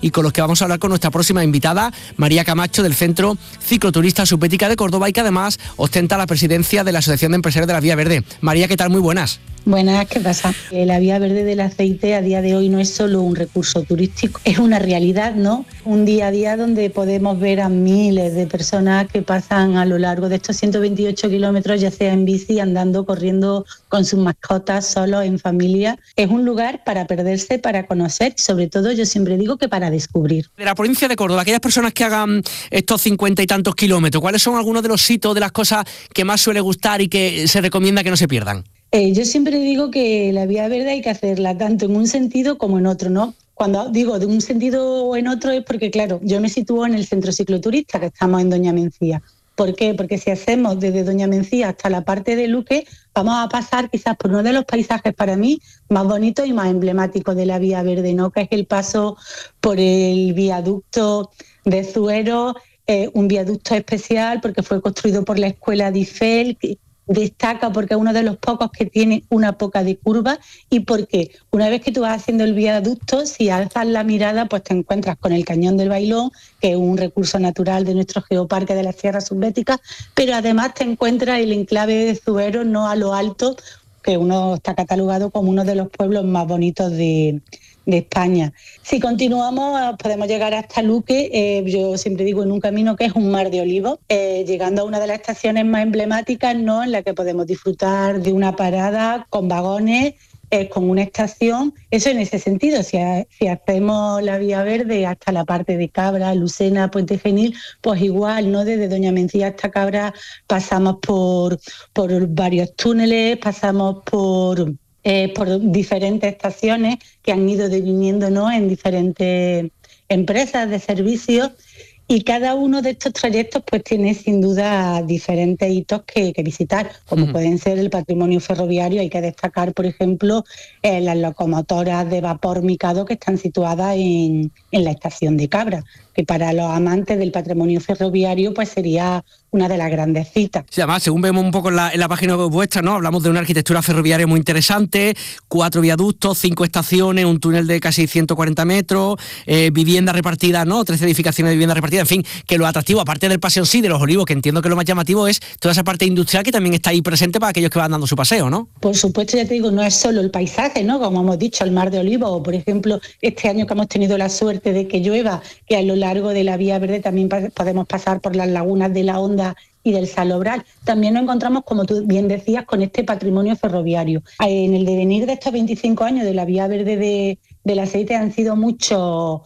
y con los que vamos a hablar con nuestra próxima invitada, María Camacho, del Centro Cicloturista Supética de Córdoba, y que además ostenta la presidencia de la Asociación de Empresarios de la Vía Verde. María, ¿qué tal? Muy buenas. Buenas, ¿qué pasa? La Vía Verde del Aceite a día de hoy no es solo un recurso turístico, es una realidad, ¿no? Un día a día donde podemos ver a miles de personas que pasan a lo largo de estos 128 kilómetros, ya sea en bici, andando, corriendo con sus mascotas, solos, en familia. Es un lugar para perderse, para conocer, sobre todo yo siempre digo que para descubrir. De la provincia de Córdoba, aquellas personas que hagan estos 50 y tantos kilómetros, ¿cuáles son algunos de los sitios, de las cosas que más suele gustar y que se recomienda que no se pierdan? Yo siempre digo que la Vía Verde hay que hacerla tanto en un sentido como en otro, ¿no? Cuando digo de un sentido o en otro es porque, claro, yo me sitúo en el centro cicloturista, que estamos en Doña Mencía. ¿Por qué? Porque si hacemos desde Doña Mencía hasta la parte de Luque, vamos a pasar quizás por uno de los paisajes para mí más bonitos y más emblemáticos de la Vía Verde, ¿no? Que es el paso por el viaducto de Zuero, un viaducto especial porque fue construido por la escuela de Eiffel, que destaca porque es uno de los pocos que tiene una poca de curva, y porque una vez que tú vas haciendo el viaducto, si alzas la mirada, pues te encuentras con el Cañón del Bailón, que es un recurso natural de nuestro geoparque de las Sierras Subbéticas, pero además te encuentras el enclave de Zuero, no a lo alto, que uno está catalogado como uno de los pueblos más bonitos de España. Si continuamos, podemos llegar hasta Luque, yo siempre digo en un camino que es un mar de olivos, llegando a una de las estaciones más emblemáticas, ¿no?, en la que podemos disfrutar de una parada con vagones, con una estación. Eso en ese sentido, si hacemos la Vía Verde hasta la parte de Cabra, Lucena, Puente Genil, pues igual, ¿no?, desde Doña Mencía hasta Cabra pasamos por varios túneles, pasamos por diferentes estaciones que han ido diviniendo, ¿no?, en diferentes empresas de servicios, y cada uno de estos trayectos pues tiene sin duda diferentes hitos que visitar, como pueden ser el patrimonio ferroviario. Hay que destacar, por ejemplo, las locomotoras de vapor Mikado que están situadas en la estación de Cabra, que para los amantes del patrimonio ferroviario pues sería una de las grandes citas. Sí, además, según vemos un poco en la página web vuestra, ¿no?, hablamos de una arquitectura ferroviaria muy interesante, 4 viaductos, 5 estaciones, un túnel de casi 140 metros, viviendas repartidas, ¿no?, 13 edificaciones de viviendas repartidas, en fin, que lo atractivo, aparte del paseo sí, de los olivos, que entiendo que lo más llamativo es toda esa parte industrial que también está ahí presente para aquellos que van dando su paseo, ¿no? Por supuesto, ya te digo, no es solo el paisaje, ¿no?, como hemos dicho, el mar de olivos, o por ejemplo, este año que hemos tenido la suerte de que llueva, que a lo largo de la Vía Verde también podemos pasar por las lagunas de la Honda y del Salobral. También nos encontramos, como tú bien decías, con este patrimonio ferroviario. En el devenir de estos 25 años de la Vía Verde del Aceite han sido muchos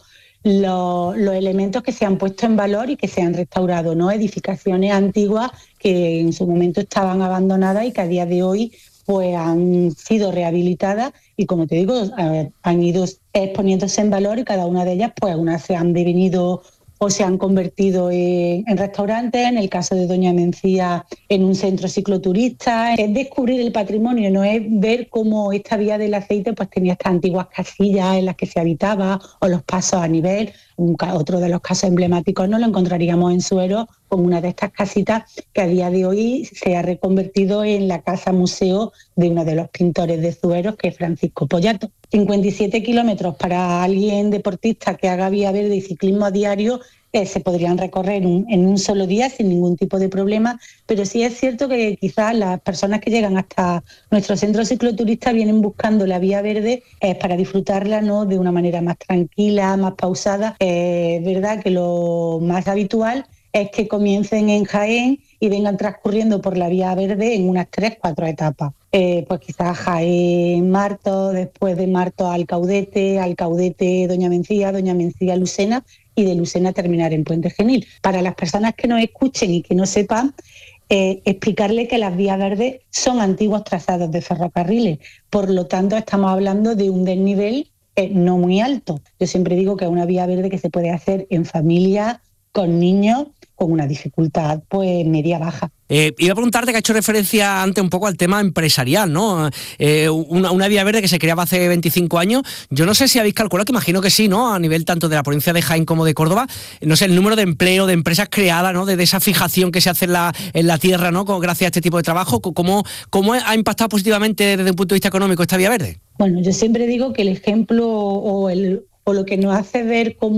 los elementos que se han puesto en valor y que se han restaurado, ¿no? Edificaciones antiguas que en su momento estaban abandonadas y que a día de hoy pues han sido rehabilitadas y, como te digo, han ido exponiéndose en valor, y cada una de ellas pues unas se han devenido o se han convertido en restaurantes, en el caso de Doña Mencía en un centro cicloturista. Es descubrir el patrimonio, no es ver cómo esta Vía del Aceite pues tenía estas antiguas casillas en las que se habitaba, o los pasos a nivel. Otro de los casos emblemáticos no lo encontraríamos en Zuero, con una de estas casitas que a día de hoy se ha reconvertido en la casa museo de uno de los pintores de Zuero, que es Francisco Pollato. 57 kilómetros para alguien deportista que haga Vía Verde y ciclismo a diario se podrían recorrer en un solo día sin ningún tipo de problema, pero sí es cierto que quizás las personas que llegan hasta nuestro centro cicloturista vienen buscando la Vía Verde para disfrutarla, ¿no?, de una manera más tranquila, más pausada. Es verdad que lo más habitual es que comiencen en Jaén y vengan transcurriendo por la Vía Verde en unas 3-4 etapas. Pues quizás Jaén, Marto, después de Marto Alcaudete, Doña Mencía Lucena, y de Lucena terminar en Puente Genil. Para las personas que nos escuchen y que no sepan, explicarle que las vías verdes son antiguos trazados de ferrocarriles, por lo tanto estamos hablando de un desnivel no muy alto. Yo siempre digo que es una vía verde que se puede hacer en familia, con niños, con una dificultad pues media-baja. Iba a preguntarte, que ha hecho referencia antes un poco al tema empresarial, ¿no? Una vía verde que se creaba hace 25 años. Yo no sé si habéis calculado, que imagino que sí, ¿no?, a nivel tanto de la provincia de Jaén como de Córdoba, no sé, el número de empleo, de empresas creadas, ¿no?, de esa fijación que se hace en la tierra, ¿no?, gracias a este tipo de trabajo. ¿Cómo ha impactado positivamente desde un punto de vista económico esta vía verde? Bueno, yo siempre digo que el ejemplo o lo que nos hace ver cómo